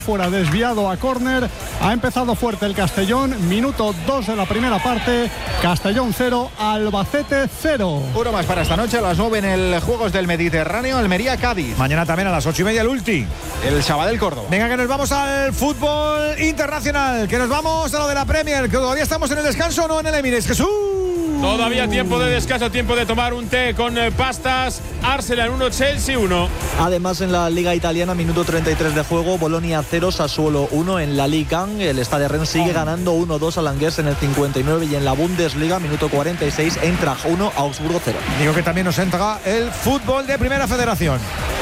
Fuera, desviado a córner. Ha empezado fuerte el Castellón. Minuto 2 de la primera parte. Castellón 0, Albacete 0. Uno más para esta noche a las 9 en el Juegos del Mediterráneo, Almería-Cádiz. Mañana también a las 8:30 el Ulti. El Sabadell Córdoba. Venga, que nos vamos al fútbol internacional. Que nos vamos a lo de la Premier. Que todavía estamos en el descanso, ¿no? En el Emirates. Jesús. Todavía tiempo de descanso, tiempo de tomar un té con pastas. Arsenal 1, Chelsea 1. Además, en la Liga Italiana, minuto 33 de juego, Bolonia 0, Sassuolo 1. En la Liga, el Stade Rennes sigue ganando 1-2 al Angers en el 59. Y en la Bundesliga, minuto 46, Eintracht 1, Augsburgo 0. Digo que también nos entra el fútbol de Primera Federación.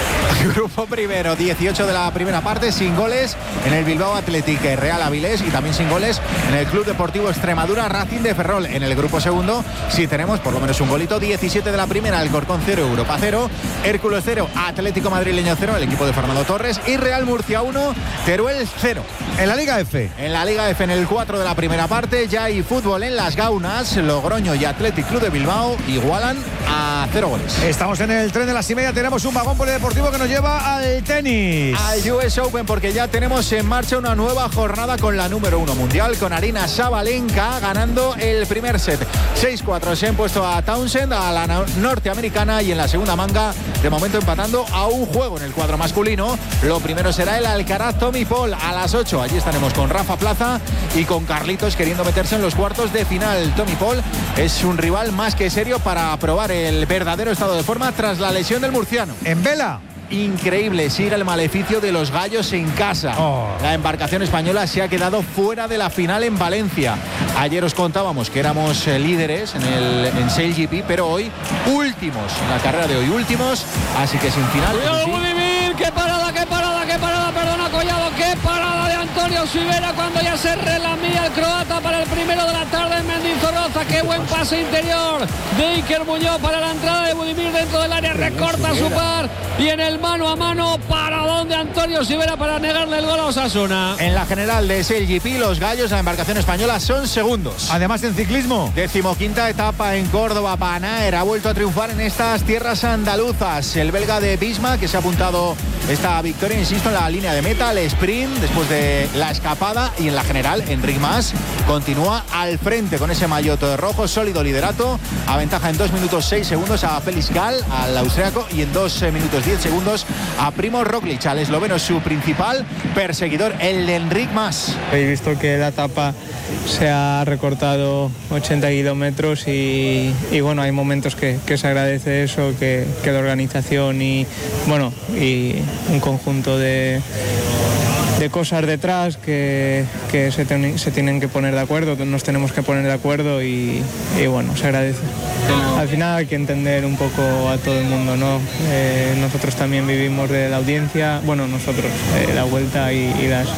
Grupo primero, 18 de la primera parte, sin goles en el Bilbao Athletic Real Avilés y también sin goles en el Club Deportivo Extremadura Racing de Ferrol. En el grupo segundo sí tenemos por lo menos un golito, 17 de la primera, Alcorcón 0, Europa 0, Hércules 0, Atlético Madrileño 0, el equipo de Fernando Torres, y Real Murcia 1, Teruel 0. En la Liga F. En la Liga F, en el 4 de la primera parte, ya hay fútbol en las Gaunas. Logroño y Athletic Club de Bilbao igualan a 0 goles. Estamos en el tren de las y media, tenemos un vagón polideportivo que nos lleva al tenis. Al US Open, porque ya tenemos en marcha una nueva jornada con la número 1 mundial, con Aryna Sabalenka ganando el primer set. 6-4 se ha impuesto a Townsend, a la norteamericana, y en la segunda manga, de momento empatando a un juego en el cuadro masculino. Lo primero será el Alcaraz Tommy Paul a las 8. Allí estaremos con Rafa Plaza y con Carlitos queriendo meterse en los cuartos de final. Tommy Paul es un rival más que serio para probar el verdadero estado de forma tras la lesión del murciano. En vela. Increíble, sigue el maleficio de los gallos en casa. La embarcación española se ha quedado fuera de la final en Valencia. Ayer os contábamos que éramos líderes en SailGP, pero hoy últimos, en la carrera de hoy últimos, así que sin final. Budimir, qué parada, perdona Collado, qué parada de Antonio Silvera cuando ya se relamía el croata para el primero de la tarde en Mendizorroza. Qué buen pase interior de Iker Muñoz para la entrada de Budimir dentro del área, recorta su par, y en el mano a mano, paradón de Antonio Silvera para negarle el gol a Osasuna. En la general de SailGP, los gallos, la embarcación española, son segundos. Además, en ciclismo, 15ª etapa en Córdoba. Panaer ha vuelto a triunfar en estas tierras andaluzas. El belga de Bisma, que se ha apuntado esta victoria, insisto, en la línea de meta, el sprint después de la escapada. Y en la general, Enric Mas continúa al frente con ese maillot rojo, sólido liderato, aventaja en 2 minutos 6 segundos a Felix Gall, al austriaco, y en 2 minutos 10 segundos a Primož Roglič, al esloveno, su principal perseguidor, el de Enric Mas. He visto que la etapa se ha recortado 80 kilómetros y bueno, hay momentos que se agradece eso, que la organización y bueno, y un conjunto de cosas detrás que se tienen que poner de acuerdo, nos tenemos que poner de acuerdo y bueno, se agradece. Al final hay que entender un poco a todo el mundo, ¿no? Nosotros también vivimos de la audiencia, bueno, nosotros, la vuelta y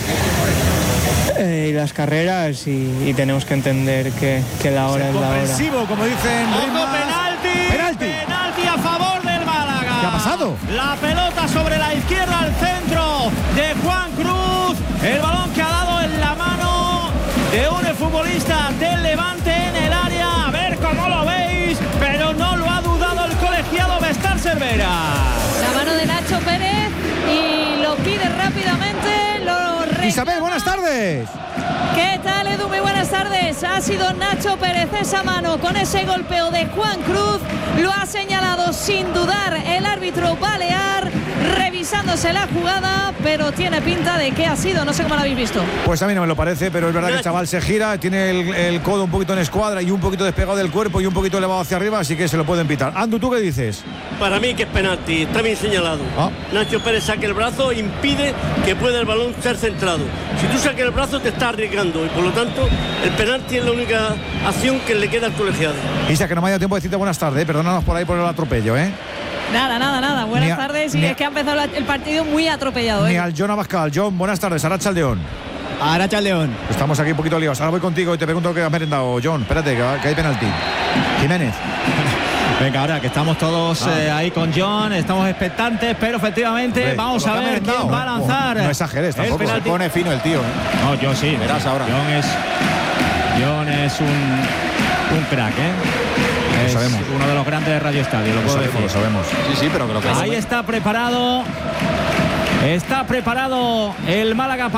las carreras y tenemos que entender que la hora es la hora. Comprensivo, como dicen. Penalti a favor del Málaga. ¿Qué ha pasado? La pelota sobre la izquierda al centro de Juan Cruz. El balón que ha dado en la mano de un futbolista del Levante en el área. A ver cómo lo veis, pero no lo ha dudado el colegiado Bestar Cervera. La mano de Nacho Pérez y lo pide rápidamente. Isabel, buenas tardes. ¿Qué tal, Edu? Muy buenas tardes. Ha sido Nacho Pérez esa mano con ese golpeo de Juan Cruz. Lo ha señalado sin dudar el árbitro balear, revisándose la jugada, pero tiene pinta de que ha sido, no sé cómo lo habéis visto. Pues a mí no me lo parece, pero es verdad que el chaval se gira, tiene el codo un poquito en escuadra y un poquito despegado del cuerpo y un poquito elevado hacia arriba, así que se lo pueden pitar. Andu, ¿tú qué dices? Para mí que es penalti, está bien señalado. Nacho Pérez saca el brazo, impide que pueda el balón ser centrado. Si tú sacas el brazo te estás arriesgando y por lo tanto el penalti es la única acción que le queda al colegiado. Isa, que no me haya tiempo de decirte buenas tardes, perdónanos por ahí por el atropello, Nada. Buenas tardes. Y es que ha empezado el partido muy atropellado. Ni al John Abascal. John, buenas tardes. Arratsaldeon. Arratsaldeon. Estamos aquí un poquito liados. Ahora voy contigo y te pregunto qué has merendado, John. Espérate, que hay penalti. Jiménez. Venga, ahora que estamos todos ahí con John, estamos expectantes, pero efectivamente vamos a ver quién va a lanzar. No exageres, tampoco. Se pone fino el tío. No, John sí. Verás ahora. John es un crack, Es sabemos. uno de los grandes de Radio Estadio, lo puedo decir. Lo sabemos. Sí, pero creo que ahí está preparado el Málaga.